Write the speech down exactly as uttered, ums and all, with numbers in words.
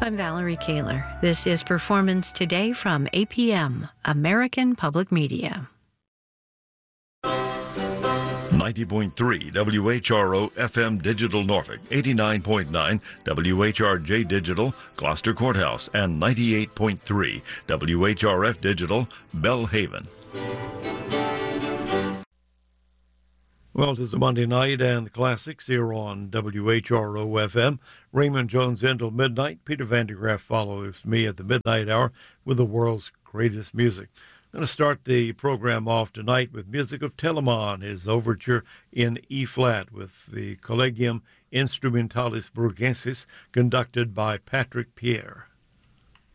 I'm Valerie Kaler. This is Performance Today from A P M, American Public Media. ninety point three W H R O F M Digital Norfolk, eighty-nine point nine W H R J Digital Gloucester Courthouse, and ninety-eight point three W H R F Digital Belhaven. Well, it is a Monday night, and the classics here on W H R O F M. Raymond Jones until midnight. Peter Van de Graaff follows me at the midnight hour with the world's greatest music. I'm going to start the program off tonight with music of Telemann, his overture in E-flat with the Collegium Instrumentalis Burgensis, conducted by Patrick Pierre.